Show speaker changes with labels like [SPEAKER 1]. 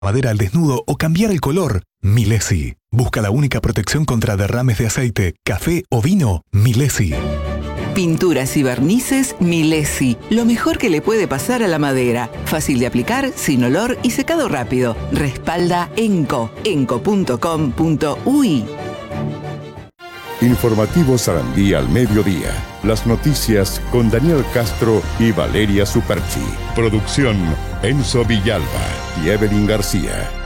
[SPEAKER 1] madera al desnudo o cambiar el color. Milesi. Busca la única protección contra derrames de aceite, café o vino. Milesi.
[SPEAKER 2] Pinturas y barnices Milesi. Lo mejor que le puede pasar a la madera. Fácil de aplicar, sin olor y secado rápido. Respalda Enco. enco.com.uy.
[SPEAKER 3] Informativo Sarandí al mediodía. Las noticias con Daniel Castro y Valeria Superchi. Producción Enzo Villalba y Evelyn García.